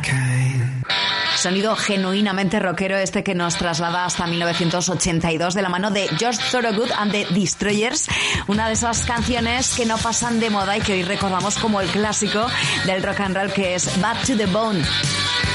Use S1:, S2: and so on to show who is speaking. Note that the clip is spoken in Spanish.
S1: Sonido genuinamente rockero este que nos traslada hasta 1982 de la mano de George Thorogood and the Destroyers, una de esas canciones que no pasan de moda y que hoy recordamos como el clásico del rock and roll, que es Back to the Bone.